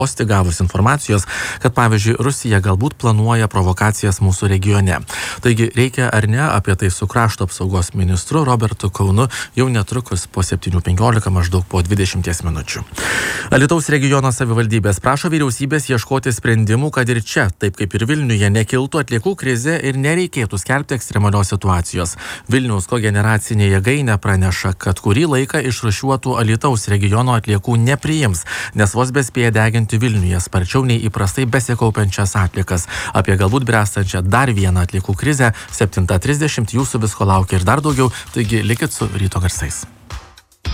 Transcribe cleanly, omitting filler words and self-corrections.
gavus informacijos, kad pavyzdžiui Rusija galbūt planuoja provokacijas mūsų regione. Taigi reikia ar ne, apie tai su krašto apsaugos ministru Robertu Kaunu jau netrukus po 7:15 maždaug po 20 minučių. Alytaus regiono savivaldybės prašo vyriausybės ieškoti sprendimų, kad ir čia, taip kaip ir Vilniuje, nekiltų atliekų krizė ir nereikėtų skelbti ekstremalios situacijos. Vilniaus kogeneracinė jėgainė praneša, kad kurį laiką išrūšiuotų Alytaus regiono atliekų nepriims, nes vos bespėja deginti Vilniuje sparčiau nei įprastai besikaupiančias atliekas. Apie galbūt bręstančią dar vieną atliekų krizę 7:30 jūsų visko laukia ir dar daugiau, taigi likit su Ryto garsais.